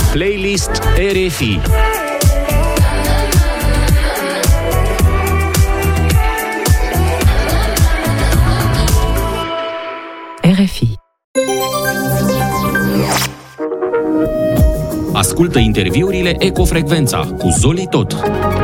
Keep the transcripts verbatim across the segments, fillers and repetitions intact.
Playlist R F I. R F I. Ascultă interviurile Ecofrecvența cu Zoli Tot.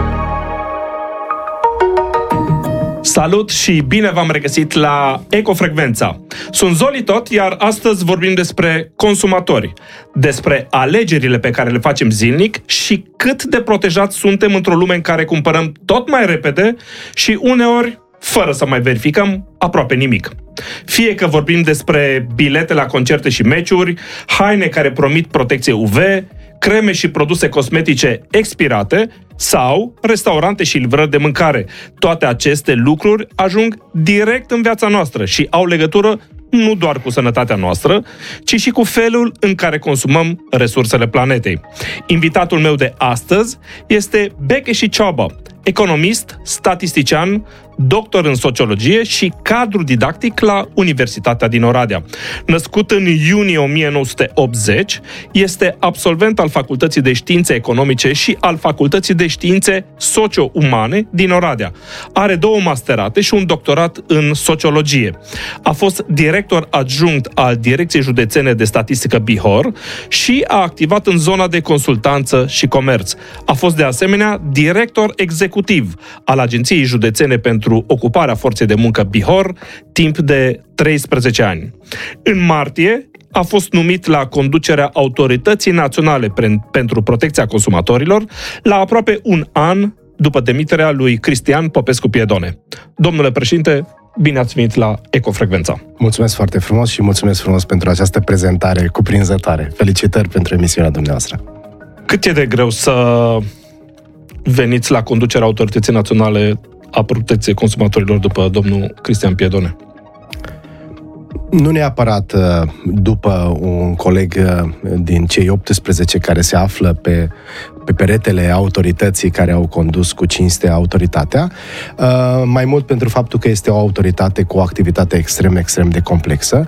Salut și bine v-am regăsit la Ecofrecvența. Sunt Zoli Tot, iar astăzi vorbim despre consumatori, despre alegerile pe care le facem zilnic și cât de protejați suntem într-o lume în care cumpărăm tot mai repede și uneori fără să mai verificăm aproape nimic. Fie că vorbim despre bilete la concerte și meciuri, haine care promit protecție U V, creme și produse cosmetice expirate sau restaurante și livrări de mâncare. Toate aceste lucruri ajung direct în viața noastră și au legătură nu doar cu sănătatea noastră, ci și cu felul în care consumăm resursele planetei. Invitatul meu de astăzi este Bekeshi Chaba, economist, statistician, doctor în sociologie și cadru didactic la Universitatea din Oradea. Născut în iunie o mie nouă sute optzeci, este absolvent al Facultății de Științe Economice și al Facultății de Științe Socio-Umane din Oradea. Are două masterate și un doctorat în sociologie. A fost director adjunct al Direcției Județene de Statistică Bihor și a activat în zona de consultanță și comerț. A fost de asemenea director executiv al Agenției Județene pentru Ocuparea Forței de Muncă Bihor timp de treisprezece ani. În martie a fost numit la conducerea Autorității Naționale pentru Protecția Consumatorilor la aproape un an după demiterea lui Cristian Popescu Piedone. Domnule președinte, bine ați venit la Ecofrecvența. Mulțumesc foarte frumos și mulțumesc frumos pentru această prezentare cuprinzătoare. Felicitări pentru emisiunea dumneavoastră. Cât e de greu să veniți la conducerea Autorității Naționale a Protecției Consumatorilor după domnul Cristian Piedone? Nu neapărat după un coleg din cei optsprezece care se află pe, pe peretele autorității care au condus cu cinste autoritatea, mai mult pentru faptul că este o autoritate cu o activitate extrem, extrem de complexă.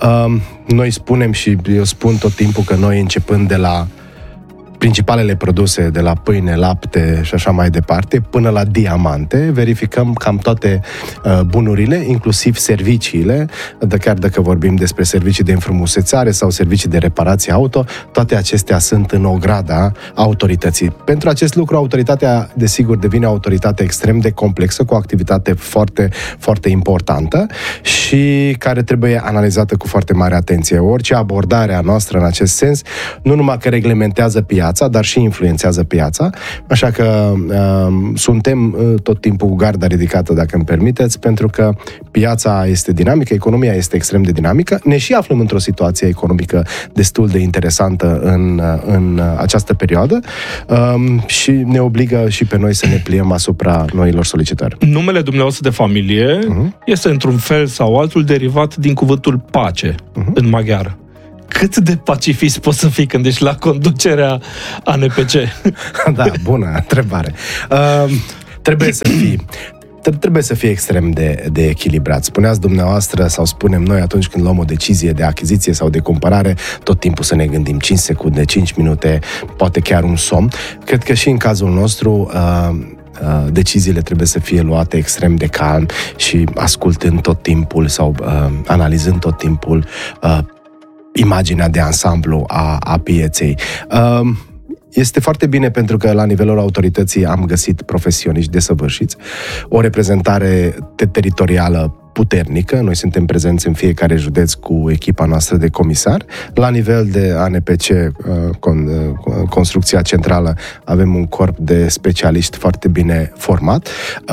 Noi spunem și eu spun tot timpul că noi, începând de la principalele produse, de la pâine, lapte și așa mai departe, până la diamante, verificăm cam toate uh, bunurile, inclusiv serviciile, de chiar dacă vorbim despre servicii de înfrumusețare sau servicii de reparație auto, toate acestea sunt în ograda autorității. Pentru acest lucru, autoritatea, desigur, devine o autoritate extrem de complexă, cu o activitate foarte, foarte importantă și care trebuie analizată cu foarte mare atenție. Orice abordare a noastră în acest sens, nu numai că reglementează piața, dar și influențează piața, așa că uh, suntem uh, tot timpul cu garda ridicată, dacă îmi permiteți, pentru că piața este dinamică, economia este extrem de dinamică, ne și aflăm într-o situație economică destul de interesantă în, în această perioadă uh, și ne obligă și pe noi să ne pliem asupra noilor solicitări. Numele dumneavoastră de familie uh-huh. este într-un fel sau altul derivat din cuvântul pace, uh-huh. în maghiară. Cât de pacifist poți să fii când ești la conducerea A N P C? Da, bună întrebare. Uh, trebuie să fii... Trebuie să fie extrem de, de echilibrat. Spuneați dumneavoastră sau spunem noi atunci când luăm o decizie de achiziție sau de cumpărare, tot timpul să ne gândim cinci secunde, cinci minute, poate chiar un somn. Cred că și în cazul nostru uh, uh, deciziile trebuie să fie luate extrem de calm și ascultând tot timpul sau uh, analizând tot timpul uh, imaginea de ansamblu a, a pieței. Uh, Este foarte bine pentru că la nivelul autorității am găsit profesioniști desăvârșiți, o reprezentare teritorială puternică. Noi suntem prezenți în fiecare județ cu echipa noastră de comisar. La nivel de A N P C, Construcția Centrală, avem un corp de specialiști foarte bine format.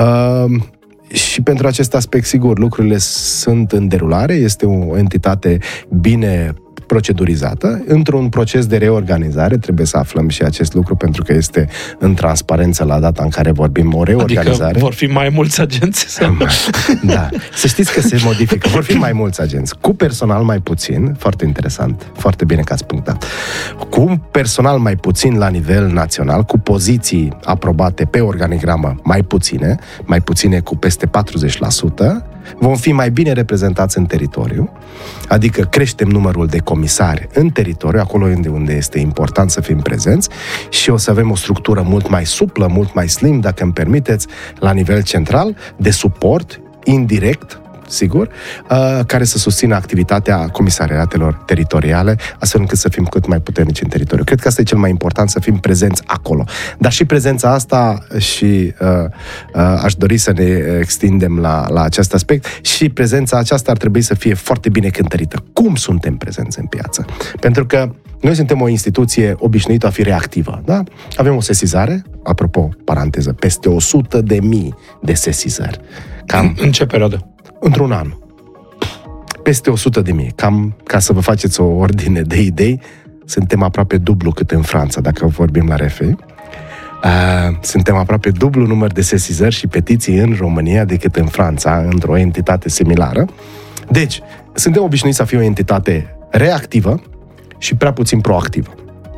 Și pentru acest aspect, sigur, lucrurile sunt în derulare, este o entitate bine procedurizată, într-un proces de reorganizare, trebuie să aflăm și acest lucru, pentru că este în transparență la data în care vorbim o reorganizare. Adică vor fi mai mulți agenți? Sau? Da. Să știți că se modifică. Vor fi mai mulți agenți. Cu personal mai puțin, foarte interesant, foarte bine că ați punctat, cu personal mai puțin la nivel național, cu poziții aprobate pe organigramă mai puține, mai puține cu peste patruzeci la sută, Vom fi mai bine reprezentați în teritoriu, adică creștem numărul de comisari în teritoriu, acolo unde este important să fim prezenți, și o să avem o structură mult mai suplă, mult mai slim, dacă îmi permiteți, la nivel central, de suport indirect, sigur, care să susțină activitatea comisariatelor teritoriale, astfel încât să fim cât mai puternici în teritoriu. Cred că asta e cel mai important, să fim prezenți acolo. Dar și prezența asta, și uh, uh, aș dori să ne extindem la, la acest aspect, și prezența aceasta ar trebui să fie foarte bine cântărită. Cum suntem prezenți în piață? Pentru că noi suntem o instituție obișnuită a fi reactivă, da? Avem o sesizare, apropo, paranteză, peste o sută de mii de sesizări. Cam... În, în ce perioadă? Într-un an. Peste o sută de mii. Cam, ca să vă faceți o ordine de idei, suntem aproape dublu cât în Franța, dacă vorbim la R F I. Uh, suntem aproape dublu număr de sesizări și petiții în România decât în Franța, într-o entitate similară. Deci, suntem obișnuiți să fie o entitate reactivă și prea puțin proactivă.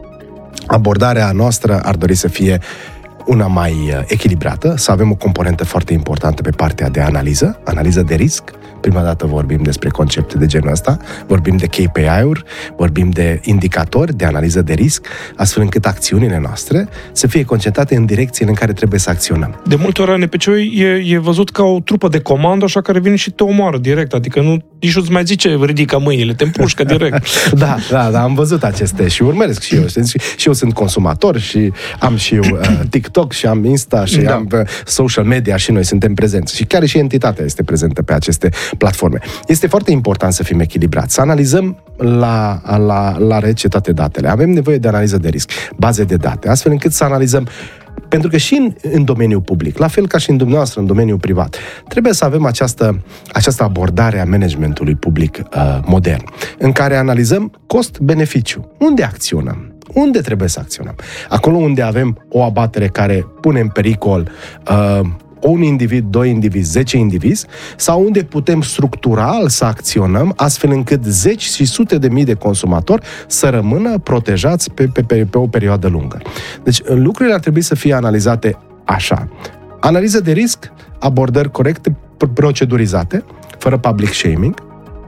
Abordarea noastră ar dori să fie una mai echilibrată, să avem o componentă foarte importantă pe partea de analiză, analiză de risc. Prima dată vorbim despre concepte de genul ăsta, vorbim de K P I-uri, vorbim de indicatori de analiză de risc, astfel încât acțiunile noastre să fie concentrate în direcțiile în care trebuie să acționăm. De multe ori N P C-ul e, e văzut ca o trupă de comandă, așa, care vine și te omoară direct, adică nu, nici nu-ți mai zice ridică mâinile, te împușcă direct. Da, da, da, am văzut aceste și urmăresc și eu. Și eu sunt consumator și am și eu uh, TikTok și am Insta și da. am uh, social media și noi suntem prezenți. Și chiar și entitatea este prezentă pe aceste platforme. Este foarte important să fim echilibrați, să analizăm la, la, la rece toate datele. Avem nevoie de analiză de risc, baze de date, astfel încât să analizăm. Pentru că și în, în domeniul public, la fel ca și în dumneavoastră, în domeniul privat, trebuie să avem această, această abordare a managementului public uh, modern, în care analizăm cost-beneficiu. Unde acționăm? Unde trebuie să acționăm? Acolo unde avem o abatere care pune în pericol uh, un individ, doi indivizi, zece indivizi, sau unde putem structural să acționăm astfel încât zeci și sute de mii de consumatori să rămână protejați pe, pe, pe, pe o perioadă lungă. Deci lucrurile ar trebui să fie analizate așa. Analiză de risc, abordări corecte, procedurizate, fără public shaming,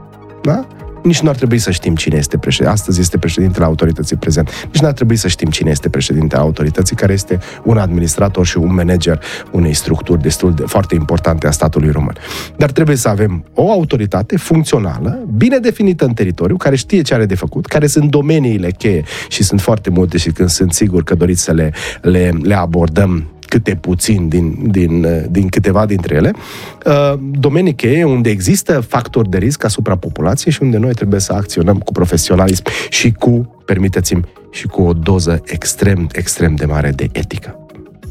da? Nici nu ar trebui să știm cine este președinte. Astăzi este președintele autorității prezent. Nici nu ar trebui să știm cine este președintele autorității, care este un administrator și un manager unei structuri destul de foarte importante a statului român. Dar trebuie să avem o autoritate funcțională, bine definită în teritoriu, care știe ce are de făcut, care sunt domeniile cheie și sunt foarte multe și când sunt sigur că doriți să le, le, le abordăm câte puțin din, din, din câteva dintre ele, domenii cheie unde există factori de risc asupra populației și unde noi trebuie să acționăm cu profesionalism și cu, permiteți-mi, și cu o doză extrem, extrem de mare de etică.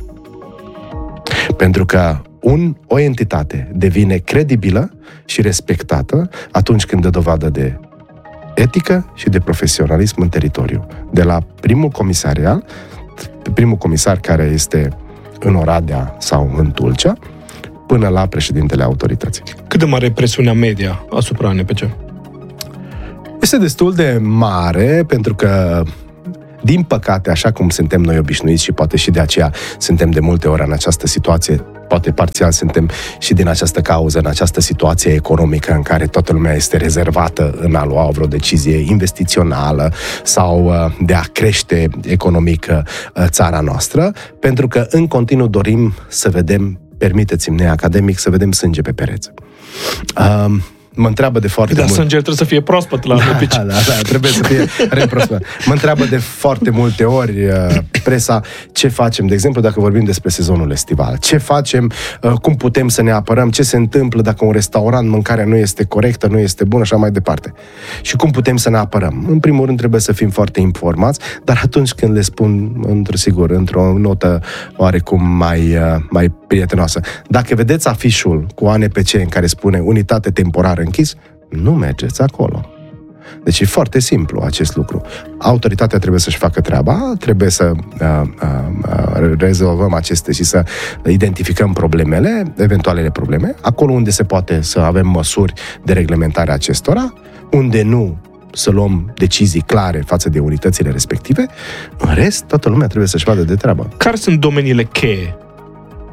Pentru că un, o entitate devine credibilă și respectată atunci când dă dovadă de etică și de profesionalism în teritoriu. De la primul comisarial, primul comisar care este în Oradea sau în Tulcea, până la președintele autorității. Cât de mare e presiunea media asupra N P C? Este destul de mare, pentru că, din păcate, așa cum suntem noi obișnuiți și poate și de aceea suntem de multe ori în această situație, poate parțial suntem și din această cauză, în această situație economică în care toată lumea este rezervată în a lua vreo decizie investițională sau de a crește economic țara noastră, pentru că în continuu dorim să vedem, permiteți-mi neacademic, să vedem sânge pe pereți. Um, Mă întreabă de foarte da, mult. Sângele trebuie să fie proaspăt la da, N P C. Da, da, trebuie să fie reproaspăt. Mă întreabă de foarte multe ori presa ce facem, de exemplu, dacă vorbim despre sezonul estival. Ce facem, cum putem să ne apărăm, ce se întâmplă dacă un restaurant mâncarea nu este corectă, nu este bună, așa mai departe. Și cum putem să ne apărăm. În primul rând trebuie să fim foarte informați, dar atunci când le spun, într-o sigur, într-o notă oarecum mai, mai prietenoasă. Dacă vedeți afișul cu A N P C în care spune unitate temporară închis, nu mergeți acolo. Deci e foarte simplu acest lucru. Autoritatea trebuie să-și facă treaba, trebuie să uh, uh, rezolvăm aceste și să identificăm problemele, eventualele probleme, acolo unde se poate să avem măsuri de reglementare a acestora, unde nu să luăm decizii clare față de unitățile respective, în rest, toată lumea trebuie să-și vadă de treabă. Care sunt domeniile cheie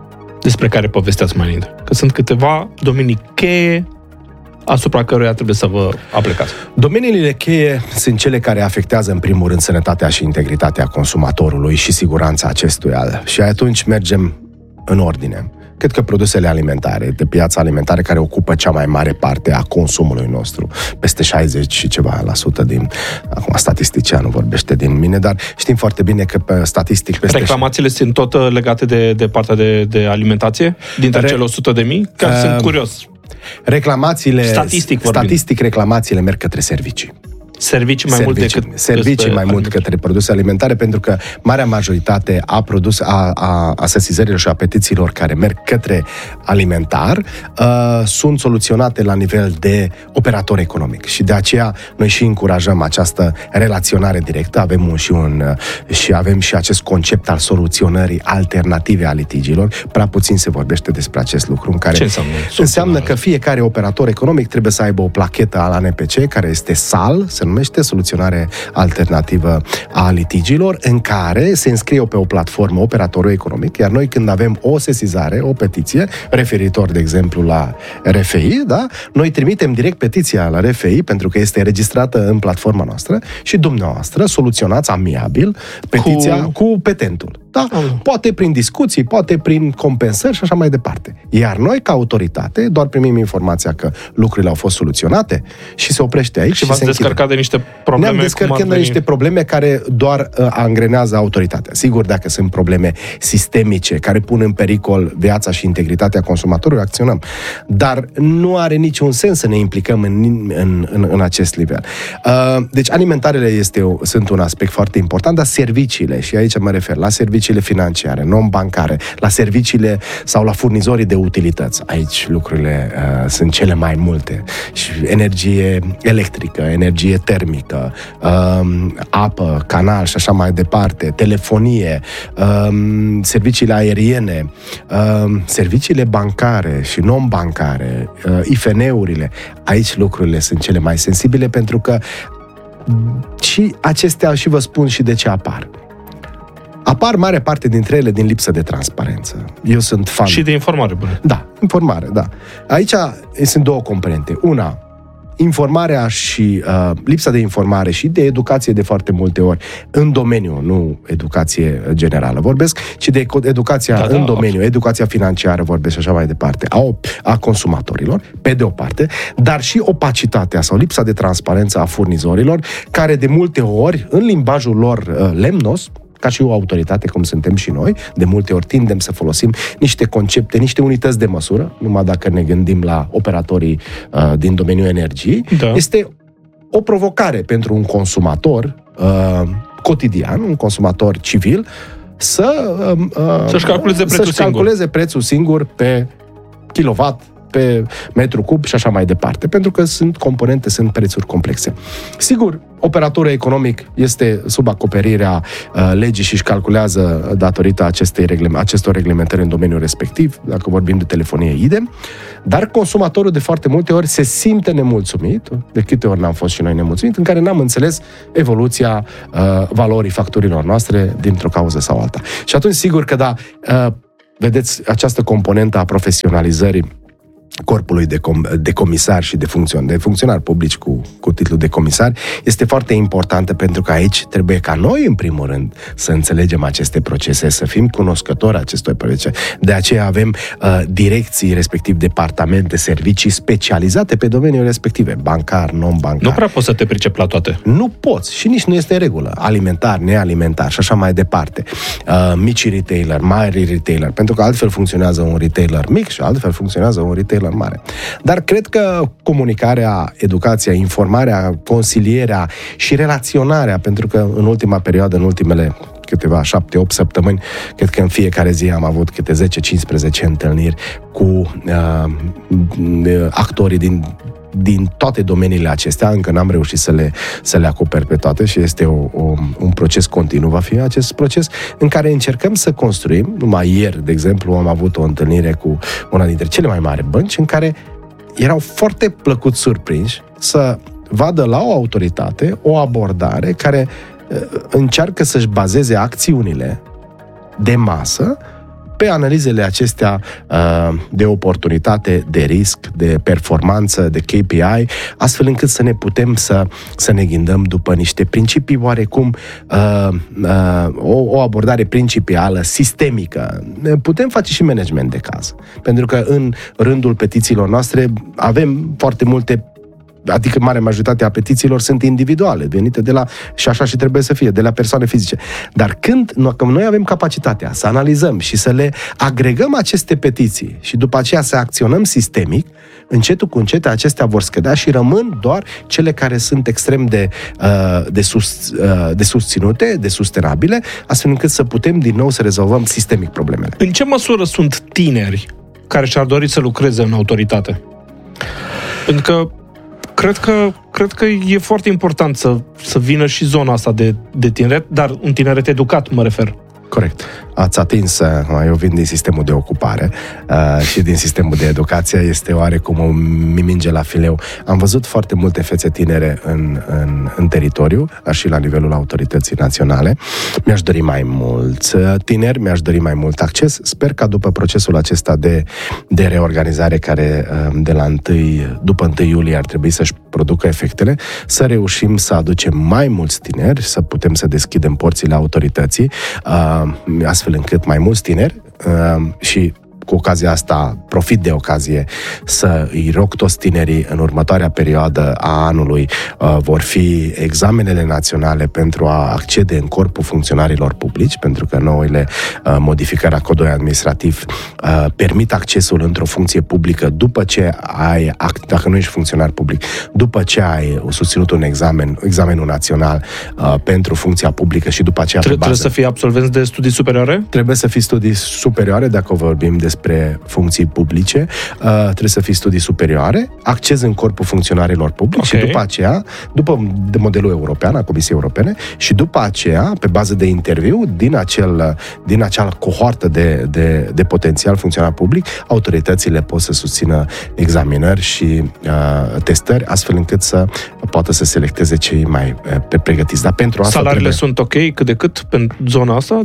despre care povesteați mai înainte. Că sunt câteva domenii cheie asupra căruia trebuie să vă aplicați. Domeniile cheie sunt cele care afectează în primul rând sănătatea și integritatea consumatorului și siguranța acestuia. Și atunci mergem în ordine. Cred că produsele alimentare, de piața alimentară, care ocupă cea mai mare parte a consumului nostru, peste șaizeci și ceva la sută din, acum statisticianul vorbește din mine, dar știm foarte bine că pe statistic peste... Reclamațiile sunt tot legate de, de partea de, de alimentație? Dintre Re... cele o sută de mii? Chiar uh, sunt curios. Reclamațiile... Statistic Statistic, reclamațiile merg către servicii. Servicii mai servicii, mult decât servicii mai mult către produse alimentare, pentru că marea majoritate a, produs, a, a, a sesizărilor și a petițiilor care merg către alimentar uh, sunt soluționate la nivel de operator economic și de aceea noi și încurajăm această relaționare directă, avem un, și, un, și avem și acest concept al soluționării alternative a litigiilor. Prea puțin se vorbește despre acest lucru, în care Ce înseamnă? înseamnă că fiecare operator economic trebuie să aibă o plachetă al A N P C, care este S A L, se numește Soluționare Alternativă a Litigiilor, în care se înscrie pe o platformă operatorul economic, iar noi când avem o sesizare, o petiție, referitor, de exemplu, la R F I, da? Noi trimitem direct petiția la R F I, pentru că este registrată în platforma noastră și dumneavoastră soluționați amiabil petiția cu, cu petentul. Da? Mm. Poate prin discuții, poate prin compensări și așa mai departe. Iar noi, ca autoritate, doar primim informația că lucrurile au fost soluționate și se oprește aici și, și v-ați se descărcat de niște probleme. Ne-am descărcat de niște probleme care doar uh, angrenează autoritatea. Sigur, dacă sunt probleme sistemice care pun în pericol viața și integritatea consumatorului, acționăm. Dar nu are niciun sens să ne implicăm în, în, în, în acest nivel. Uh, deci, alimentarele este o, sunt un aspect foarte important, dar serviciile, și aici mă refer la serviciile financiare, non-bancare, la serviciile sau la furnizorii de utilități. Aici lucrurile uh, sunt cele mai multe. Și energie electrică, energie termică, uh, apă, canal și așa mai departe, telefonie, uh, serviciile aeriene, uh, serviciile bancare și non-bancare, uh, I F N-urile. Aici lucrurile sunt cele mai sensibile, pentru că și acestea, și vă spun și de ce apar. Apar mare parte dintre ele din lipsă de transparență. Eu sunt fan. Și de informare bună. Da, informare, da. Aici sunt două componente. Una, informarea și uh, lipsa de informare și de educație de foarte multe ori în domeniu, nu educație generală vorbesc, ci de educația da, în da, domeniu, absolut. Educația financiară vorbesc și așa mai departe, a, a consumatorilor, pe de o parte, dar și opacitatea sau lipsa de transparență a furnizorilor, care de multe ori, în limbajul lor uh, lemnos, ca și o autoritate, cum suntem și noi, de multe ori tindem să folosim niște concepte, niște unități de măsură, numai dacă ne gândim la operatorii uh, din domeniul energiei, da. Este o provocare pentru un consumator uh, cotidian, un consumator civil, să, uh, să-și calculeze prețul, să-și calculeze singur. prețul singur pe kilowatt, pe metru cub și așa mai departe, pentru că sunt componente, sunt prețuri complexe. Sigur, operatorul economic este sub acoperirea uh, legii și își calculează datorită acestei reglame- acestor reglementări în domeniul respectiv, dacă vorbim de telefonie idem, dar consumatorul de foarte multe ori se simte nemulțumit, de câte ori n-am fost și noi nemulțumit, în care n-am înțeles evoluția uh, valorii facturilor noastre dintr-o cauză sau alta. Și atunci, sigur că da, uh, vedeți, această componentă a profesionalizării corpului de, com- de comisar și de, funcțion- de funcționari publici cu, cu titlul de comisar este foarte importantă, pentru că aici trebuie ca noi, în primul rând, să înțelegem aceste procese, să fim cunoscători acestor procese. De aceea avem uh, direcții, respectiv departamente, servicii specializate pe domeniul respective, bancar, non-bancar. Nu prea poți să te pricepi la toate. Nu poți și nici nu este în regulă. Alimentar, nealimentar și așa mai departe. Uh, mici retailer, mari retailer, pentru că altfel funcționează un retailer mic și altfel funcționează un retailer mare. Dar cred că comunicarea, educația, informarea, consilierea și relaționarea, pentru că în ultima perioadă, în ultimele câteva șapte opt săptămâni, cred că în fiecare zi am avut câte zece cincisprezece întâlniri cu uh, actorii din din toate domeniile acestea, încă n-am reușit să le, să le acoper pe toate și este o, o, un proces continuu, va fi acest proces în care încercăm să construim. Numai ieri, de exemplu, am avut o întâlnire cu una dintre cele mai mari bănci în care erau foarte plăcut surprinși să vadă la o autoritate o abordare care uh, încearcă să-și bazeze acțiunile de masă pe analizele acestea de oportunitate, de risc, de performanță, de K P I, astfel încât să ne putem să, să ne ghindăm după niște principii oarecum, o, o abordare principială, sistemică. Putem face și management de caz. Pentru că în rândul petițiilor noastre avem foarte multe, adică marea majoritate a petițiilor sunt individuale, venite de la, și așa și trebuie să fie, de la persoane fizice. Dar când, când noi avem capacitatea să analizăm și să le agregăm aceste petiții și după aceea să acționăm sistemic, încetul cu încet acestea vor scădea și rămân doar cele care sunt extrem de, de, sus, de susținute, de sustenabile, astfel încât să putem din nou să rezolvăm sistemic problemele. În ce măsură sunt tineri care și-ar dori să lucreze în autoritate? Pentru că Cred că, cred că e foarte important să, să vină și zona asta de, de tineret, dar un tineret educat, mă refer. Corect. Ați atins, eu vin din sistemul de ocupare uh, și din sistemul de educație, este oarecum o minge la fileu. Am văzut foarte multe fețe tinere în, în, în teritoriu, dar și la nivelul autorității naționale. Mi-aș dori mai mulți tineri, mi-aș dori mai mult acces. Sper ca după procesul acesta de, de reorganizare care de la întâi, după întâi iulie ar trebui să-și producă efectele, să reușim să aducem mai mulți tineri, să putem să deschidem porțile autorității, uh, astfel încât mai mulți tineri uh, și cu ocazia asta, profit de ocazie, să îi rog toți tinerii în următoarea perioadă a anului, uh, vor fi examenele naționale pentru a accede în corpul funcționarilor publici, pentru că noile uh, modificări a codului administrativ uh, permit accesul într-o funcție publică după ce ai, dacă nu ești funcționar public, după ce ai susținut un examen, examenul național uh, pentru funcția publică și după aceea Trebuie, pe bază, trebuie să fii absolvenți de studii superioare? Trebuie să fii studii superioare, dacă vorbim despre funcții publice, uh, trebuie să fii studii superioare, acces în corpul funcționarilor publici, okay, și după aceea, după de modelul european, a Comisiei Europene, și după aceea, pe bază de interviu, din, acel, din acea cohortă de, de, de potențial funcționar public, autoritățile pot să susțină examinări și uh, testări, astfel încât să poată să selecteze cei mai uh, pregătiți. Dar pentru asta salariile trebuie... sunt ok cât de cât pentru zona asta?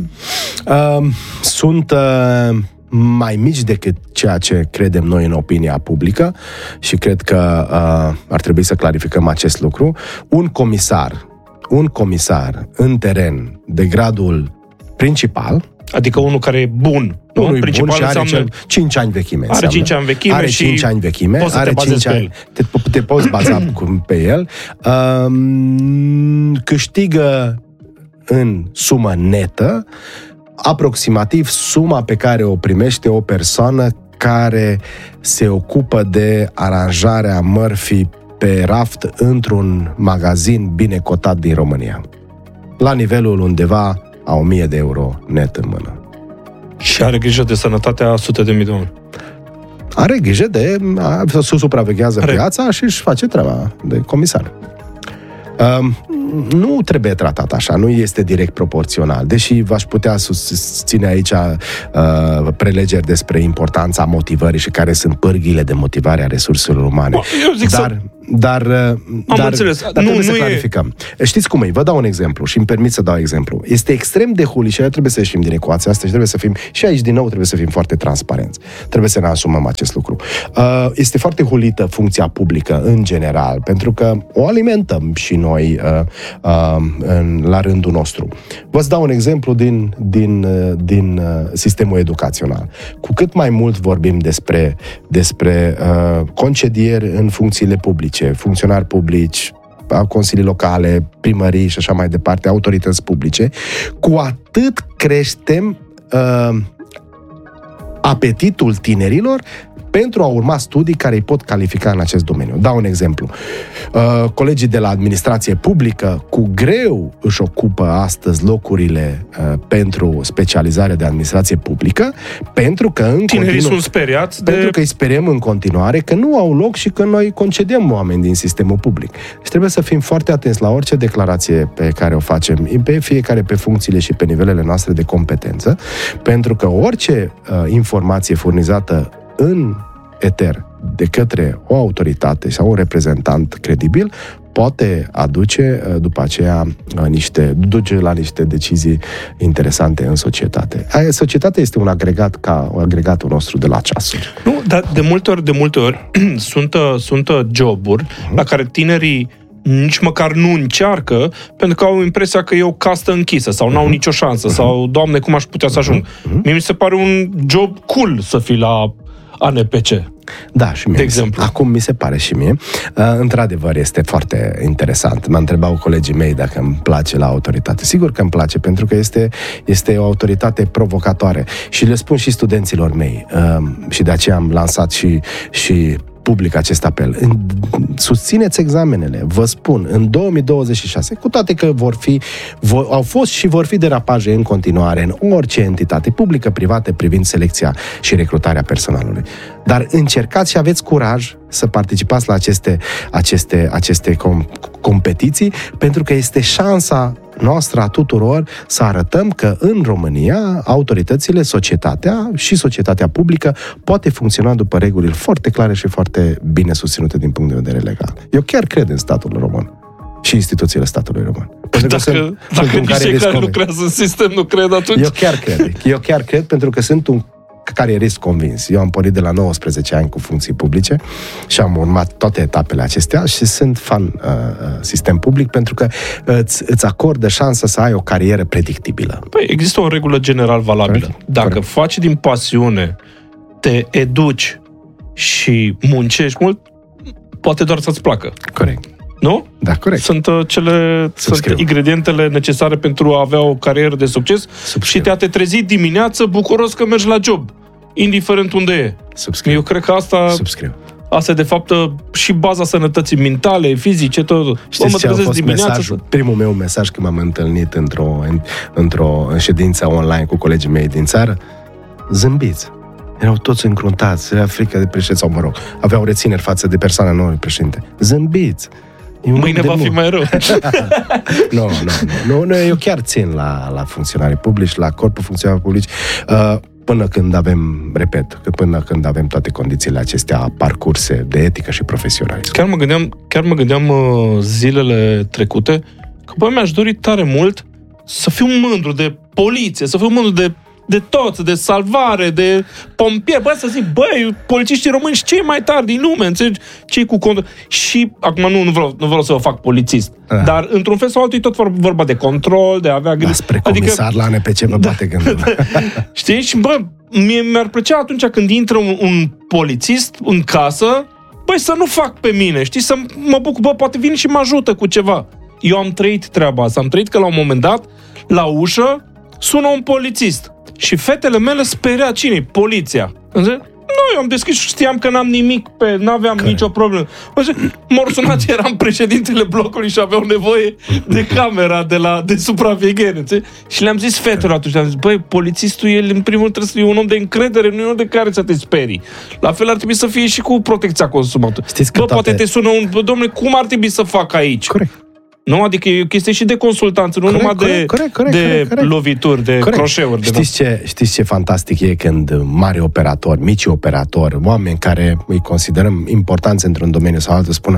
Uh, sunt... Uh, mai mici decât ceea ce credem noi în opinia publică și cred că uh, ar trebui să clarificăm acest lucru. Un comisar, un comisar în teren de gradul principal, adică unul care e bun, nu? Unul Principal bun și are înseamnă... cinci ani vechime. Are cinci ani vechime are și cinci ani vechime, poți să are te bazezi cinci ani, pe te, te poți baza pe el. Um, câștigă în sumă netă aproximativ suma pe care o primește o persoană care se ocupă de aranjarea mărfii pe raft într-un magazin bine cotat din România. La nivelul undeva a o mie de euro net în mână. Și are grijă de sănătatea sute de mii de oameni. Are grijă de... să supraveghează are. piața și își face treaba de comisar. Um, nu trebuie tratat așa, nu este direct proporțional, deși v-aș putea susține aici uh, prelegeri despre importanța motivării și care sunt pârghiile de motivare a resurselor umane. Eu zic dar, să... dar, Am dar, înțeles. dar nu, trebuie nu să e... clarificăm. Știți cum e? Vă dau un exemplu și îmi permit să dau exemplu. Este extrem de huli și trebuie să ieșim din ecuația asta și trebuie să fim, și aici din nou trebuie să fim foarte transparenți. Trebuie să ne asumăm acest lucru. Uh, este foarte hulită funcția publică în general, pentru că o alimentăm și noi uh, uh, în, la rândul nostru. Vă dau un exemplu din, din, uh, din uh, sistemul educațional. Cu cât mai mult vorbim despre, despre uh, concedieri în funcțiile publice, funcționari publici, consilii locale, primării și așa mai departe, autorități publice, cu atât creștem uh, apetitul tinerilor pentru a urma studii care îi pot califica în acest domeniu. Dau un exemplu. Uh, colegii de la administrație publică cu greu își ocupă astăzi locurile uh, pentru specializare de administrație publică, pentru că în tinerii continuu, sunt speriați pentru de... că îi speriem în continuare că nu au loc și că noi concediem oameni din sistemul public. Deci trebuie să fim foarte atenți la orice declarație pe care o facem, pe fiecare pe funcțiile și pe nivelele noastre de competență, pentru că orice uh, informație furnizată în eter de către o autoritate sau un reprezentant credibil poate aduce după aceea niște, duce la niște decizii interesante în societate. Societatea este un agregat ca agregatul nostru de la ceasuri. Nu, dar de multe ori, de multe ori sunt, sunt joburi uh-huh. la care tinerii nici măcar nu încearcă, pentru că au impresia că e o castă închisă sau uh-huh. n-au nicio șansă, uh-huh. sau, Doamne, cum aș putea să ajung? Uh-huh. Mie mi se pare un job cool să fii la A N P C. Da, și mie. De exemplu. Acum mi se pare și mie. Uh, într-adevăr, este foarte interesant. M-a întrebat colegii mei dacă îmi place la autoritate. Sigur că îmi place, pentru că este, este o autoritate provocatoare. Și le spun și studenților mei. Uh, și de aceea am lansat și, și public acest apel. Susțineți examenele, vă spun, în două mii douăzeci și șase, cu toate că vor fi, vor, au fost și vor fi derapaje în continuare în orice entitate publică, privată, privind selecția și recrutarea personalului. Dar încercați și aveți curaj să participați la aceste, aceste, aceste com- competiții, pentru că este șansa noastră a tuturor să arătăm că în România autoritățile, societatea și societatea publică poate funcționa după reguli foarte clare și foarte bine susținute din punct de vedere legal. Eu chiar cred în statul român și instituțiile statului român. Pentru dacă sunt, dacă sunt nici cei care lucrează în sistem nu cred atunci... Eu chiar cred. Eu chiar cred pentru că sunt un carierist convins. Eu am pornit de la nouăsprezece ani cu funcții publice și am urmat toate etapele acestea și sunt fan uh, sistem public pentru că îți, îți acordă șansa să ai o carieră predictibilă. Păi există o regulă general valabilă. Corect? Dacă Corect. faci din pasiune, te educi și muncești mult, poate doar să-ți placă. Corect. Nu? Da, corect. Sunt uh, cele sunt ingredientele necesare pentru a avea o carieră de succes. Subscriu. Și te a te trezi dimineață bucuros că mergi la job, indiferent unde e. Subscriu. Eu cred că asta Subscriu. asta e de fapt și baza sănătății mentale, fizice, tot. Știți ce a fost mesajul? Să... Primul meu mesaj când m-am întâlnit într-o, într-o ședință online cu colegii mei din țară, zâmbiți. Erau toți încruntați, era frică de președinte, sau mă rog, aveau rețineri față de persoana nouă președinte. Zâmbiți! Mâine va fi mai rău. Nu, nu, nu, nu, eu chiar țin la, la funcționarii publici, la corpul funcționarii publici, uh, până când avem, repet, până când avem toate condițiile acestea parcurse de etică și profesionalism. Chiar mă gândeam, chiar mă gândeam uh, zilele trecute că, bă, mi-aș dori tare mult să fiu mândru de poliție, să fiu mândru de de toți, de salvare, de pompieri, bă, să zic, băi, polițiștii români și cei mai tari din lume, înțelegi? Cei cu control. Și, acum nu, nu, vreau, nu vreau să vă fac polițist, ah. dar într-un fel sau altul e tot vorba de control, de a avea grijă. Spre comisar adică, la A N P C vă bate da, gândul. Da. Știi? Și, bă, mie mi-ar plăcea atunci când intră un, un polițist în casă, băi, să nu fac pe mine, știi? Să mă bucur, bă, poate vine și mă ajută cu ceva. Eu am trăit treaba asta, am trăit că la un moment dat, la ușă, sună un polițist. Și fetele mele speria cine? Poliția. Nu, eu am deschis și știam că n-am nimic pe... N-aveam Care? nicio problemă. M-au sunat, eram președintele blocului și aveau nevoie de camera de, la, de supraveghere. Înțeleg? Și le-am zis fetelor atunci, le-am zis, băi, polițistul, el în primul rând trebuie să fie un om de încredere, nu e un om de care să te sperii. La fel ar trebui să fie și cu protecția consumatorului. Bă, toate... poate te sună un... Dom'le, cum ar trebui să fac aici? Corect. Nu? Adică e o chestie și de consultanță, nu corect, numai corect, de, corect, corect, de corect, corect. lovituri, de corect. croșeuri. Știți ce, știți ce fantastic e când mari operatori, mici operatori, oameni care îi considerăm importanți într-un domeniu sau altul, spună,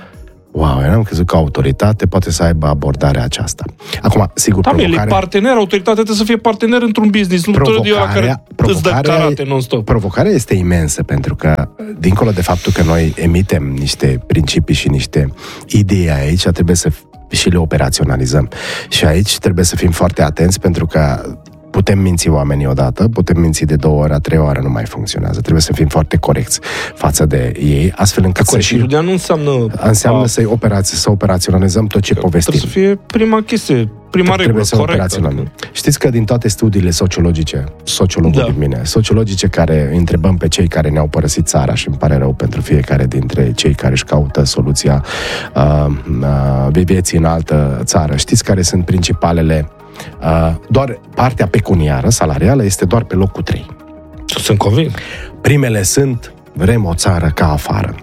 wow, eu n-am crezut că autoritate poate să aibă abordarea aceasta. Acum, sigur, da, provocarea... el e partener, autoritatea trebuie să fie partener într-un business, nu tot eu la care îți dă karate non-stop. Provocarea este imensă, pentru că, dincolo de faptul că noi emitem niște principii și niște idei aici, trebuie să și le operaționalizăm. Și aici trebuie să fim foarte atenți, pentru că putem minți oamenii odată, putem minți de două ori, a trei ori, nu mai funcționează. Trebuie să fim foarte corecți față de ei, astfel încât să și... nu înseamnă... Înseamnă a... să, operați, să operaționalizăm tot ce povestim. Trebuie să fie prima chestie, prima regulă, corect. Știți că din toate studiile sociologice, sociologul da. din mine, sociologice care întrebăm pe cei care ne-au părăsit țara, și îmi pare rău pentru fiecare dintre cei care își caută soluția uh, uh, vieții în altă țară, știți care sunt principalele. Uh, doar partea pecuniară, salarială, este doar pe locul trei. Sunt convins. Primele sunt, vrem o țară ca afară.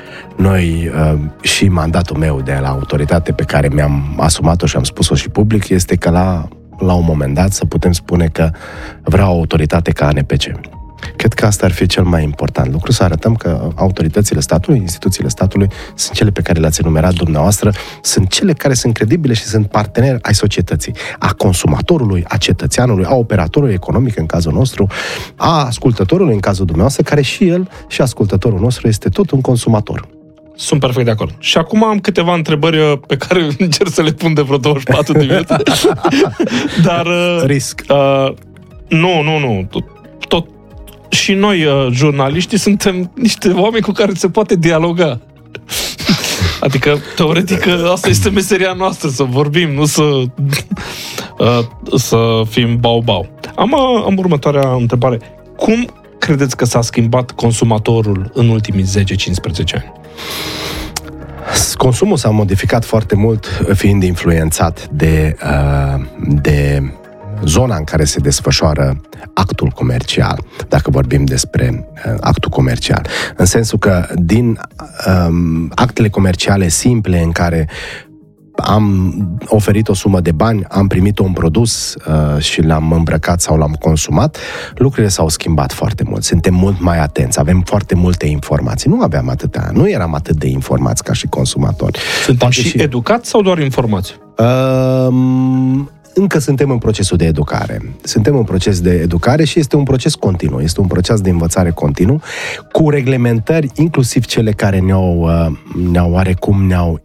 Noi, uh, și mandatul meu de la autoritate pe care mi-am asumat-o și am spus-o și public, este că la, la un moment dat să putem spune că vreau autoritate ca A N P C. Cred că asta ar fi cel mai important lucru, să arătăm că autoritățile statului, instituțiile statului sunt cele pe care le-ați enumerat dumneavoastră, sunt cele care sunt credibile și sunt parteneri ai societății, a consumatorului, a cetățeanului, a operatorului economic în cazul nostru, a ascultătorului în cazul dumneavoastră, care și el și ascultătorul nostru este tot un consumator. Sunt perfect de acord. Și acum am câteva întrebări pe care încerc să le pun de vreo douăzeci și patru de minute. Dar... Risc. Uh, nu, nu, nu. Tot, tot și noi, uh, jurnaliștii, suntem niște oameni cu care se poate dialoga. Adică, teoretic, asta este meseria noastră, să vorbim, nu să, uh, să fim bau-bau. Am, am următoarea întrebare. Cum credeți că s-a schimbat consumatorul în ultimii zece cincisprezece ani? Consumul s-a modificat foarte mult, fiind influențat de, de zona în care se desfășoară actul comercial, dacă vorbim despre actul comercial. În sensul că din um, actele comerciale simple în care am oferit o sumă de bani, am primit un produs uh, și l-am îmbrăcat sau l-am consumat, lucrurile s-au schimbat foarte mult. Suntem mult mai atenți, avem foarte multe informații. Nu aveam atâtea, nu eram atât de informați ca și consumatori. Suntem și, și educați sau doar informați? Uh, încă suntem în procesul de educare. Suntem în proces de educare și este un proces continuu, este un proces de învățare continuu, cu reglementări, inclusiv cele care ne-au, uh, ne-au oarecum ne-au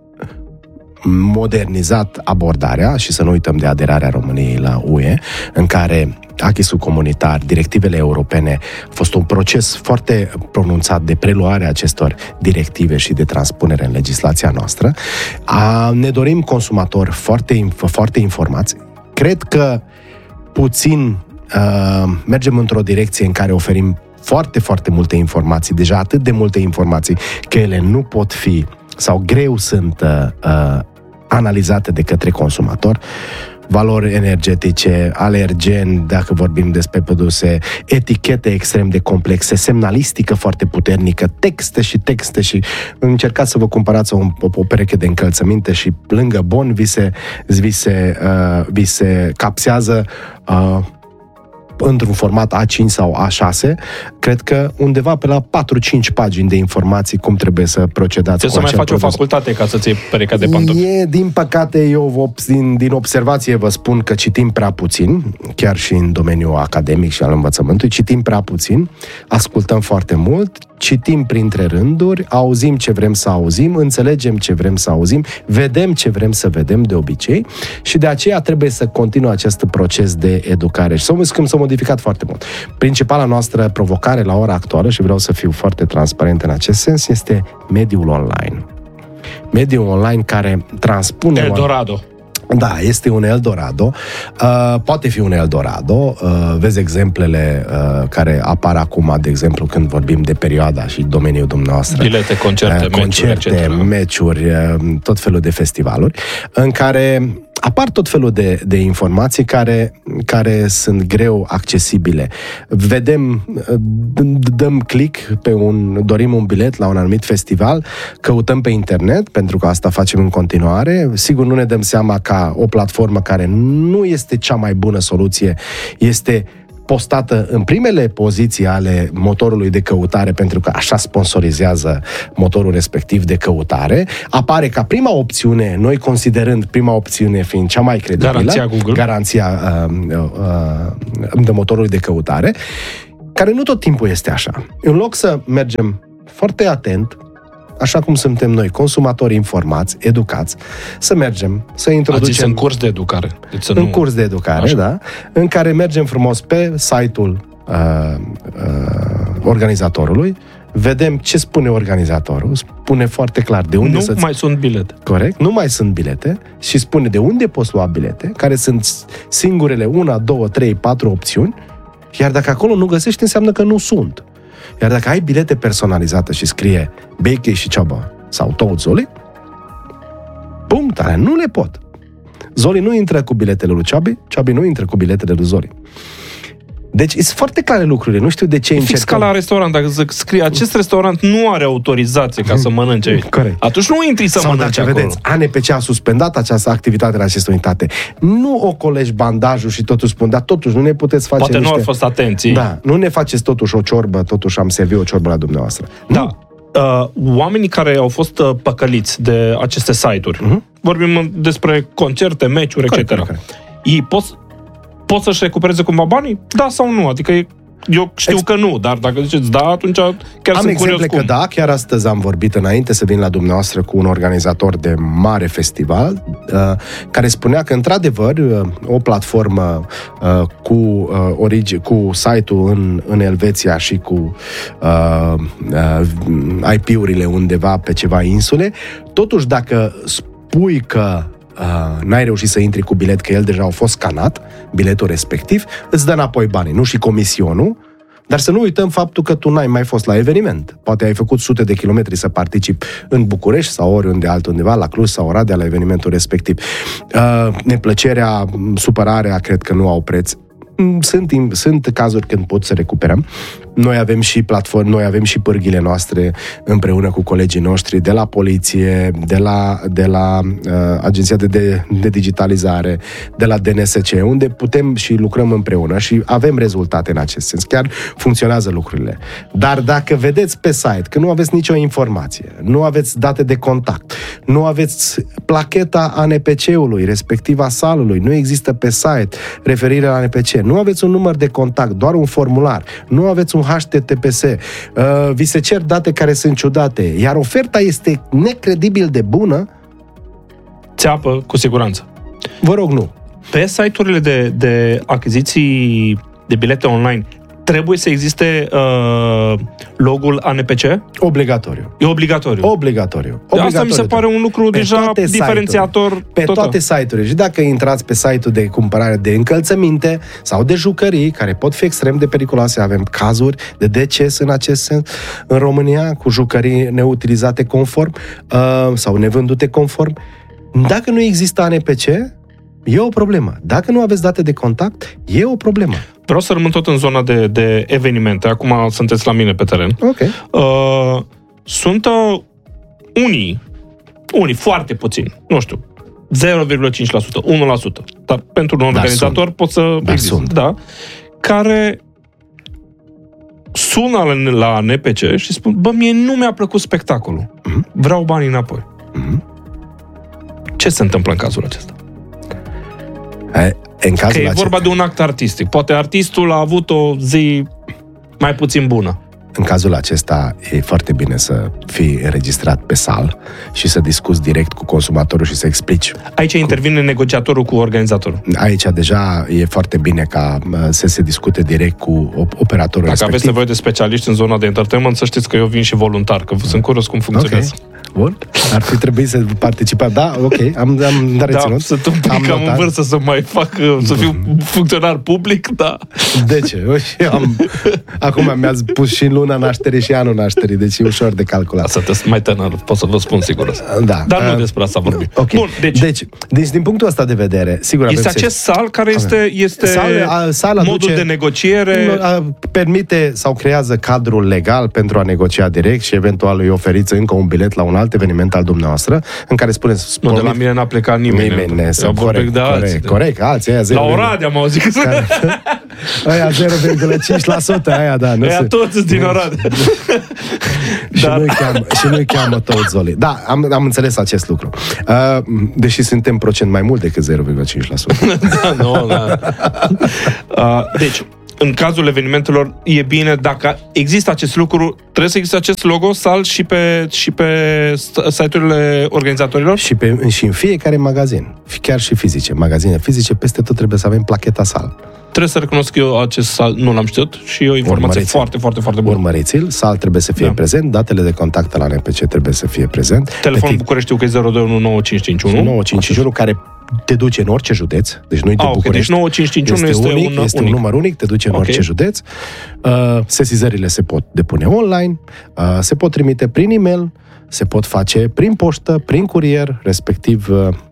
modernizat abordarea, și să nu uităm de aderarea României la U E, în care achisul comunitar, directivele europene, a fost un proces foarte pronunțat de preluare a acestor directive și de transpunere în legislația noastră. A, ne dorim consumatori foarte, foarte informați. Cred că puțin uh, mergem într-o direcție în care oferim foarte, foarte multe informații, deja atât de multe informații că ele nu pot fi sau greu sunt uh, analizate de către consumator. Valori energetice, alergeni, dacă vorbim despre produse, etichete extrem de complexe, semnalistică foarte puternică, texte și texte și încercați să vă cumpărați o, o, o pereche de încălțăminte și lângă bon vi se, vi se, uh, vi se capsează uh, într-un format A cinci sau A șase, cred că undeva pe la patru-cinci pagini de informații cum trebuie să procedați. Trebuie să mai faci produs. O facultate ca să-ți iei perechea de pantofi. E, din păcate, eu din, din observație vă spun că citim prea puțin, chiar și în domeniul academic și al învățământului, citim prea puțin, ascultăm foarte mult, citim printre rânduri, auzim ce vrem să auzim, înțelegem ce vrem să auzim, vedem ce vrem să vedem de obicei și de aceea trebuie să continue acest proces de educare. Și s-a, s-a modificat foarte mult. Principala noastră provocare la ora actuală, și vreau să fiu foarte transparent în acest sens, este mediul online. Mediul online care transpune... Eldorado. Da, este un Eldorado. Uh, poate fi un Eldorado. Uh, vezi exemplele uh, care apar acum, de exemplu, când vorbim de perioada și domeniul dumneavoastră. Bilete, concerte, uh, concerte meciuri, meciuri uh, tot felul de festivaluri, în care apar tot felul de, de informații care, care sunt greu accesibile. Vedem, dăm click pe un, dorim un bilet la un anumit festival, căutăm pe internet, pentru că asta facem în continuare. Sigur, nu ne dăm seama ca o platformă care nu este cea mai bună soluție, este postată în primele poziții ale motorului de căutare, pentru că așa sponsorizează motorul respectiv de căutare, apare ca prima opțiune, noi considerând prima opțiune fiind cea mai credibilă, garanția Google, garanția uh, uh, de motorului de căutare, care nu tot timpul este așa. În loc să mergem foarte atent, așa cum suntem noi, consumatori informați, educați, să mergem, să introducem... Ați în curs de educare. Deci să în nu... curs de educare, așa. Da, în care mergem frumos pe site-ul uh, uh, organizatorului, vedem ce spune organizatorul, spune foarte clar de unde nu să... Nu mai sunt bilete. Corect, nu mai sunt bilete și spune de unde poți lua bilete, care sunt singurele una, două, trei, patru opțiuni, iar dacă acolo nu găsești, înseamnă că nu sunt. Iar dacă ai bilete personalizate și scrie Beche și Ceaba sau tot Zoli, punct, alea nu le pot. Zoli nu intră cu biletele lui Ceabi, Ceabi nu intră cu biletele lui Zoli. Deci sunt foarte clare lucrurile, nu știu de ce e fix ca la restaurant, dacă scrie acest restaurant nu are autorizație ca să mănânce aici. Corect. Atunci nu intri să Sau mănânci dacă acolo. vedeți, A N P C a suspendat această activitate la această unitate. Nu o colegi bandajul și totuși spun, dar totuși nu ne puteți face Poate niște... nu au fost atenții. Da, nu ne faceți totuși o ciorbă, totuși am servit o ciorbă la dumneavoastră. Da. Nu. Uh, oamenii care au fost uh, păcăliți de aceste site-uri, uh-huh. vorbim despre concerte, meciuri, Corect, et cetera. corect. Ei pot, pot să-și recupereze cumva banii? Da sau nu? Adică e, eu știu Ex- că nu, dar dacă ziceți da, atunci chiar Am sunt exemple curios că cum. da, chiar astăzi am vorbit înainte să vin la dumneavoastră cu un organizator de mare festival uh, care spunea că într-adevăr uh, o platformă uh, cu, uh, origi- cu site-ul în, în Elveția și cu uh, uh, I P-urile undeva pe ceva insule, totuși dacă spui că Uh, n-ai reușit să intri cu bilet, că el deja a fost scanat, biletul respectiv, îți dă înapoi banii, nu și comisionul, dar să nu uităm faptul că tu n-ai mai fost la eveniment. Poate ai făcut sute de kilometri să participi în București sau oriunde altundeva, la Cluj sau Oradea, la evenimentul respectiv. Uh, neplăcerea, supărarea, cred că nu au preț. Sunt, sunt cazuri când pot să recuperăm. Noi avem și platforme, noi avem și pârghile noastre împreună cu colegii noștri de la poliție, de la, de la uh, Agenția de, de, de Digitalizare, de la D N S C, unde putem și lucrăm împreună și avem rezultate în acest sens. Chiar funcționează lucrurile. Dar dacă vedeți pe site că nu aveți nicio informație, nu aveți date de contact, nu aveți placheta A N P C-ului, respectiv a salului, nu există pe site referire la A N P C, nu aveți un număr de contact, doar un formular, nu aveți un H T T P S, uh, vi se cer date care sunt ciudate, iar oferta este necredibil de bună, Țeapă, cu siguranță. vă rog, nu. Pe site-urile de, de achiziții de bilete online trebuie să existe uh, logul A N P C? Obligatoriu. E obligatoriu. Obligatoriu. Asta mi se pare un lucru Pe deja toate diferențiator. site-uri. Pe total. toate site-urile. Și dacă intrați pe site-ul de cumpărare de încălțăminte sau de jucării, care pot fi extrem de periculoase, avem cazuri de deces în acest sens în România, cu jucării neutilizate conform uh, sau nevândute conform. Dacă nu există A N P C, e o problemă. Dacă nu aveți date de contact, e o problemă. Vreau să rămân tot în zona de, de evenimente. Acum sunteți la mine pe teren. Ok. Uh, sunt uh, unii, unii foarte puțini, nu știu, zero virgulă cinci la sută, unu la sută, dar pentru un Da, organizator sunt. pot să Da, exist, sunt. da, care sună la, la N P C și spun, bă, mie nu mi-a plăcut spectacolul. Mhm. Vreau banii înapoi. Mhm. Ce se întâmplă în cazul acesta? E, În Că cazul e acesta, vorba de un act artistic. Poate artistul a avut o zi mai puțin bună. În cazul acesta e foarte bine să fii înregistrat pe sal și să discuți direct cu consumatorul și să explici. Aici intervine negociatorul cu organizatorul. Aici deja e foarte bine ca uh, să se discute direct cu op- operatorul Dacă respectiv. aveți nevoie de specialiști în zona de entertainment, să știți că eu vin și voluntar, că sunt curios cum funcționează. Ok. Bun. Ar fi trebuit să participați. Da, ok. Am, am Da, reținut. sunt un pic Am cam în notat. vârstă să mai fac, să fiu funcționar public, da. De ce? Și am, acum mi-ați pus și luna nașterii și anul nașterii, deci e ușor de calculat. Sunteți mai tânăr, pot să vă spun sigur asta. Da. Dar nu Uh, despre asta vorbim. Ok. Bun, deci, deci, deci, din punctul ăsta de vedere, sigur este avem acest sal care este, este Sal- a- sala modul duce- de negociere. A- permite sau creează cadrul legal pentru a negocia direct și eventual îi oferiți încă un bilet la un alt eveniment al dumneavoastră în care spuneți... Nu, de la mine n-a plecat nimeni. Nimeni ne să Eu vorbesc corect, de alții. corect, corect, alții, aia La Oradea m-au zis că Care- aia zero virgulă cinci la sută, aia da. Nu Aia se- toți din Oradea. Și Dar- nu-i cheamă, și nu-i cheamă tot Zoli. Da, am, am înțeles acest lucru. Uh, deși suntem procent mai mult decât zero virgulă cinci la sută. Da, nu, da. Uh, deci, în cazul evenimentelor, e bine dacă există acest lucru, trebuie să existe acest logo sal și pe, și pe site-urile organizatorilor? și, pe, și în fiecare magazin, chiar și fizice, magazine fizice, peste tot trebuie să avem placheta sal. Trebuie să recunosc că eu acest sal nu l-am știut și e o informație Urmăriți-l. foarte, foarte, foarte bună. Urmăriți-l, sal trebuie să fie Da. prezent, datele de contact la N P C trebuie să fie prezent. Telefonul Bucureștiu că e zero doi unu nouă cinci cinci unu. nouă cinci cinci unu care te duce în orice județ, deci nu-i de Ah, ok, București. deci nouă cinci cinci unu este, unic, un, este unic. un număr unic, te duce în Ok. orice județ. Uh, sesizările se pot depune online, uh, se pot trimite prin e-mail se pot face prin poștă, prin curier, respectiv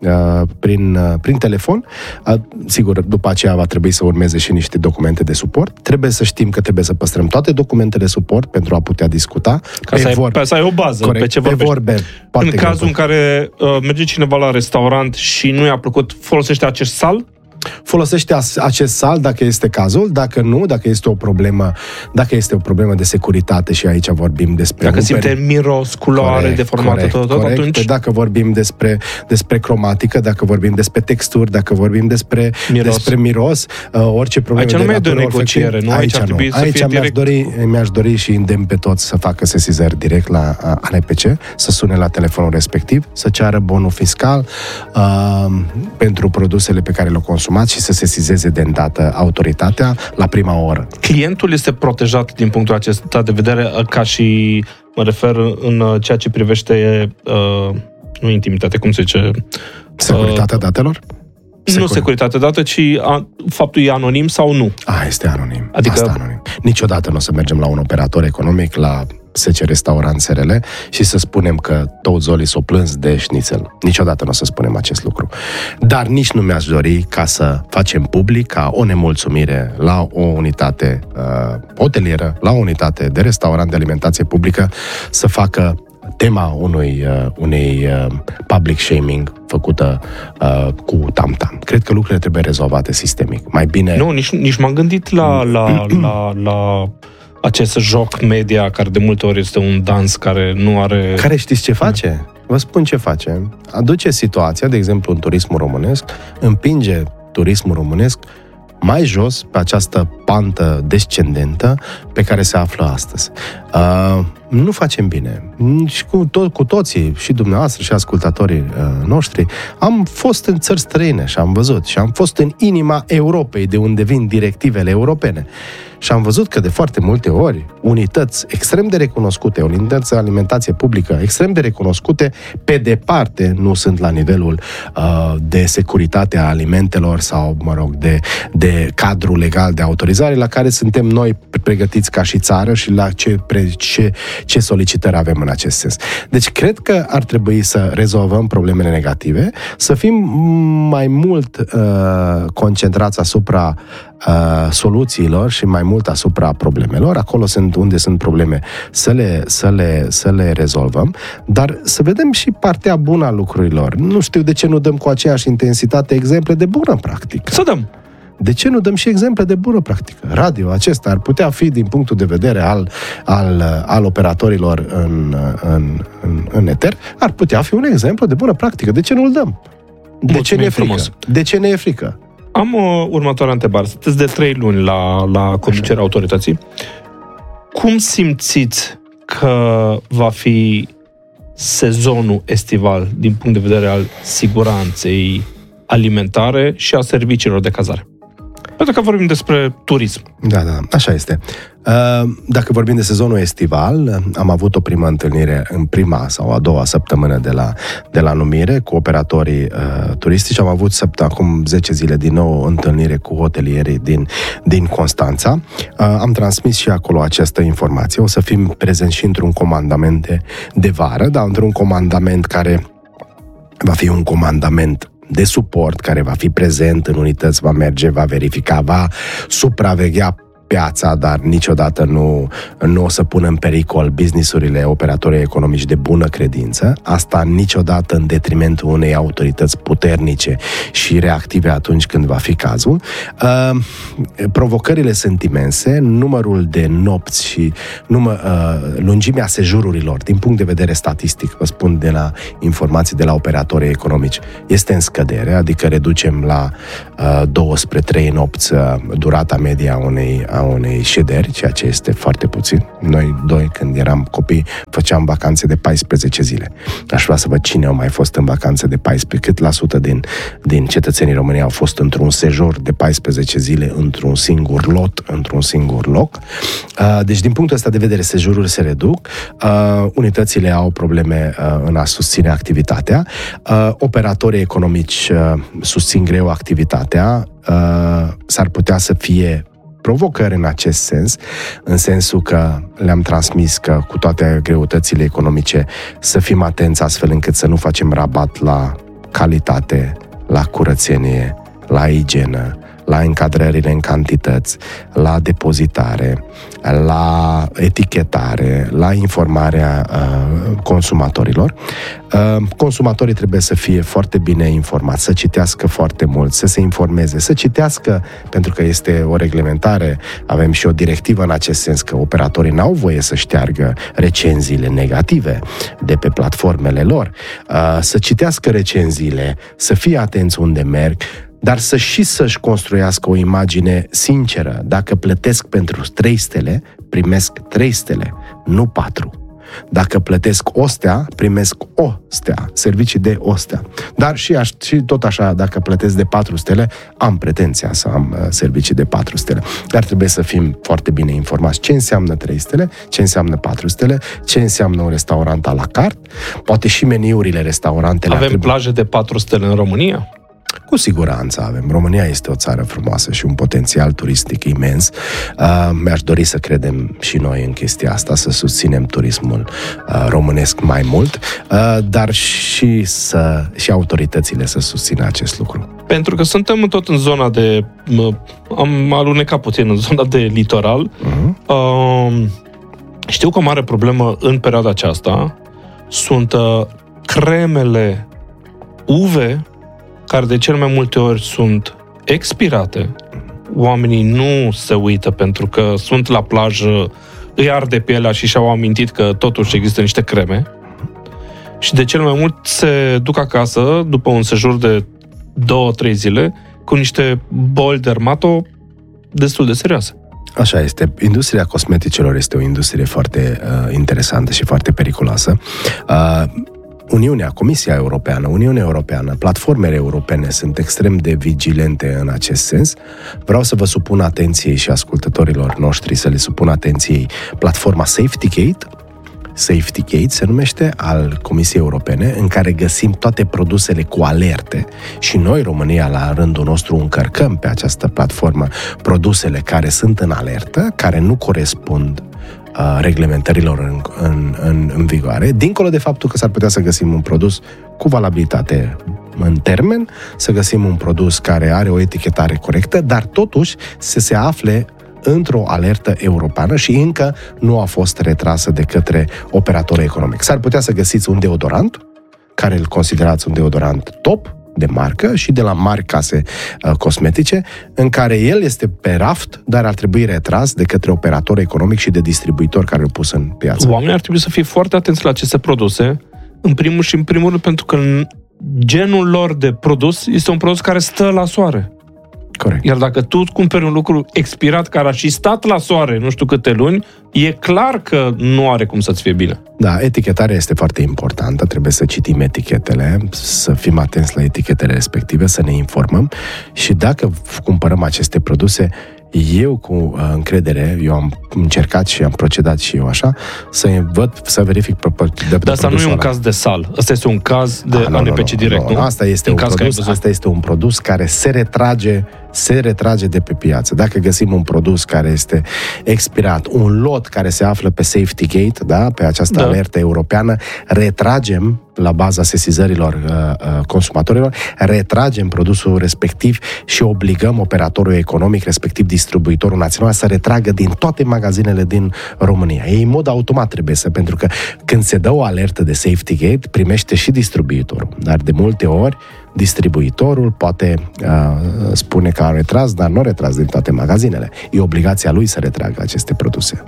prin, prin telefon. Sigur, după aceea va trebui să urmeze și niște documente de suport. Trebuie să știm că trebuie să păstrăm toate documentele de suport pentru a putea discuta. Ca să ai, vor... să ai o bază, corect, pe ce vorbești. Pe vorbe, în cazul în care uh, merge cineva la restaurant și nu i-a plăcut, folosește acest sal? Folosește acest sal dacă este cazul, dacă nu, dacă este o problemă, dacă este o problemă de securitate și aici vorbim despre... Dacă simte miros, culoare, deformată, tot, tot, corect. Atunci... Dacă vorbim despre, despre cromatică, dacă vorbim despre texturi, dacă vorbim despre miros, despre miros uh, orice problemă... Aici nu mai e de o negociere, nu? Aici, aici, nu. aici mi-aș, direct... dori, mi-aș dori și îndemn pe toți să facă sesizări direct la uh, A N P C, să sune la telefonul respectiv, să ceară bonul fiscal uh, pentru produsele pe care le consumă și să sesizeze de îndată autoritatea la prima oră. Clientul este protejat din punctul acesta de vedere, ca și, mă refer, în ceea ce privește uh, nu intimitate, cum se zice? Securitatea uh, datelor? Nu securitatea dată, ci a, faptul e anonim sau nu. A, este anonim. Adică... Asta anonim. Niciodată nu o să mergem la un operator economic, la S C Restaurant S R L și să spunem că toți zolii s-o plâns de șnițel. Niciodată nu o să spunem acest lucru. Dar nici nu mi-aș dori ca să facem public ca o nemulțumire la o unitate uh, hotelieră, la o unitate de restaurant de alimentație publică să facă tema unui, uh, unei uh, public shaming făcută uh, cu tam-tam. Cred că lucrurile trebuie rezolvate sistemic. Mai bine... Nu, nici, nici m-am gândit la, la, la, la acest joc media, care de multe ori este un dans care nu are... Care știți ce face? Vă spun ce face. Aduce situația, de exemplu, în turismul românesc, împinge turismul românesc mai jos pe această pantă descendentă pe care se află astăzi. Uh, nu facem bine. Și cu, to- cu toții, și dumneavoastră, și ascultatorii uh, noștri, am fost în țări străine și am văzut, și am fost în inima Europei, de unde vin directivele europene. Și am văzut că de foarte multe ori unități extrem de recunoscute, unități de alimentație publică extrem de recunoscute, pe departe nu sunt la nivelul uh, de securitate a alimentelor sau, mă rog, de, de cadru legal de autorizare la care suntem noi pregătiți ca și țară și la ce, pre, ce, ce solicitări avem în acest sens. Deci cred că ar trebui să rezolvăm problemele negative, să fim mai mult uh, concentrați asupra uh, soluțiilor și mai mult asupra problemelor. Acolo sunt unde sunt probleme să le, să le, să le rezolvăm, dar să vedem și partea bună a lucrurilor. Nu știu de ce nu dăm cu aceeași intensitate exemple de bună practică. Să dăm! De ce nu dăm și exemple de bună practică? Radio acesta ar putea fi, din punctul de vedere al, al, al operatorilor în, în, în, în eter, ar putea fi un exemplu de bună practică. De ce nu-l dăm? De Mulțumim ce ne e frică? Frumos. De ce ne e frică? Am o următoare întrebare. Sunteți de trei luni la, la conducerea autorității. Cum simțiți că va fi sezonul estival din punct de vedere al siguranței alimentare și a serviciilor de cazare? Pentru că vorbim despre turism. Da, da, așa este. Dacă vorbim de sezonul estival, am avut o primă întâlnire în prima sau a doua săptămână de la, de la numire cu operatorii uh, turistici. Am avut săpt- acum zece zile din nou o întâlnire cu hotelierii din, din Constanța. Uh, am transmis și acolo această informație. O să fim prezenți și într-un comandament de, de vară, dar într-un comandament care va fi un comandament de suport, care va fi prezent în unități, va merge, va verifica, va supraveghea piața, dar niciodată nu, nu o să pună în pericol business-urile operatorii economici de bună credință. Asta niciodată în detrimentul unei autorități puternice și reactive atunci când va fi cazul. Uh, provocările sunt imense, numărul de nopți și număr, uh, lungimea sejururilor, din punct de vedere statistic, vă spun de la informații de la operatorii economici, este în scădere, adică reducem la uh, două spre trei nopți uh, durata media unei a unei șederi, ceea ce este foarte puțin. Noi doi, când eram copii, făceam vacanțe de paisprezece zile. Aș vrea să văd cine au mai fost în vacanțe de paisprezece, cât la sută din, din cetățenii României au fost într-un sejur de paisprezece zile, într-un singur lot, într-un singur loc. Deci, din punctul ăsta de vedere, sejururile se reduc, unitățile au probleme în a susține activitatea, operatorii economici susțin greu activitatea, s-ar putea să fie provocări în acest sens, în sensul că le-am transmis că cu toate greutățile economice să fim atenți astfel încât să nu facem rabat la calitate, la curățenie, la igienă, la încadrările în cantități, la depozitare, la etichetare, la informarea uh, consumatorilor. Uh, consumatorii trebuie să fie foarte bine informați, să citească foarte mult, să se informeze, să citească, pentru că este o reglementare, avem și o directivă în acest sens, că operatorii n-au voie să șteargă recenziile negative de pe platformele lor, uh, să citească recenziile, să fie atenți unde merg, dar să și să-și construiască o imagine sinceră. Dacă plătesc pentru trei stele, primesc trei stele, nu patru. Dacă plătesc o stea, primesc o stea, servicii de o stea. Dar și, aș, și tot așa, dacă plătesc de patru stele, am pretenția să am uh, servicii de patru stele. Dar trebuie să fim foarte bine informați ce înseamnă trei stele, ce înseamnă patru stele, ce înseamnă un restaurant à la carte, poate și meniurile restaurantele. Avem trebui... plaje de patru stele în România? Cu siguranță avem. România este o țară frumoasă și un potențial turistic imens. Uh, mi-aș dori să credem și noi în chestia asta, să susținem turismul uh, românesc mai mult, uh, dar și, să, și autoritățile să susțină acest lucru. Pentru că suntem tot în zona de... Am alunecat puțin în zona de litoral. Uh-huh. Uh, știu că o mare problemă în perioada aceasta sunt uh, cremele U V, care de cel mai multe ori sunt expirate. Oamenii nu se uită pentru că sunt la plajă, îi arde pielea și și-au amintit că totuși există niște creme. Și de cel mai mult se duc acasă, după un sejur de două, trei zile, cu niște boli dermato destul de serioase. Așa este. Industria cosmeticelor este o industrie foarte uh, interesantă și foarte periculoasă. Uh, Uniunea, Comisia Europeană, Uniunea Europeană, platformele europene sunt extrem de vigilente în acest sens. Vreau să vă supun atenției și ascultătorilor noștri să le supun atenției platforma SafetyGate. SafetyGate se numește, al Comisiei Europene, în care găsim toate produsele cu alerte și noi, România, la rândul nostru încărcăm pe această platformă produsele care sunt în alertă, care nu corespund reglementărilor în, în, în, în vigoare, dincolo de faptul că s-ar putea să găsim un produs cu valabilitate în termen, să găsim un produs care are o etichetare corectă, dar totuși să se afle într-o alertă europeană și încă nu a fost retrasă de către operatorul economic. S-ar putea să găsiți un deodorant, care îl considerați un deodorant top, de marcă și de la mari case uh, cosmetice, în care el este pe raft, dar ar trebui retras de către operator economic și de distribuitor care îl pus în piață. Oamenii ar trebui să fie foarte atenți la aceste produse, în primul și în primul rând, pentru că genul lor de produs este un produs care stă la soare. Corect. Iar dacă tu cumperi un lucru expirat care a și stat la soare nu știu câte luni, e clar că nu are cum să-ți fie bine. Da, etichetarea este foarte importantă, trebuie să citim etichetele, să fim atenți la etichetele respective, să ne informăm și dacă cumpărăm aceste produse, eu cu uh, încredere, eu am încercat și am procedat și eu așa, să văd, să verific pe, pe, de, Dar asta nu e un caz de sal, asta este un caz de A N P C direct, nu? nu? Asta este, un produs, asta este un produs care se retrage, se retrage de pe piață. Dacă găsim un produs care este expirat, un lot care se află pe SafetyGate, da, pe această da. alertă europeană, retragem la baza sesizărilor uh, uh, consumatorilor, retragem produsul respectiv și obligăm operatorul economic, respectiv distribuitorul național, să retragă din toate magazinele din România. Ei, în mod automat trebuie să, pentru că când se dă o alertă de SafetyGate, primește și distribuitorul. Dar de multe ori, distribuitorul poate uh, spune că a retras, dar nu a retras din toate magazinele. E obligația lui să retragă aceste produse.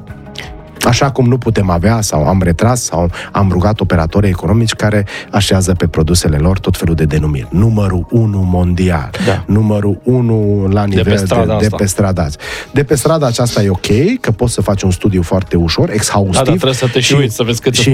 Așa cum nu putem avea, sau am retras, sau am rugat operatorii economici care așează pe produsele lor tot felul de denumiri. Numărul unu mondial, da. numărul unu la nivel de pe strada, de, de pe strada. De pe strada aceasta e ok, că poți să faci un studiu foarte ușor, exhaustiv. Da, dar trebuie să te și uiți, să vezi cât și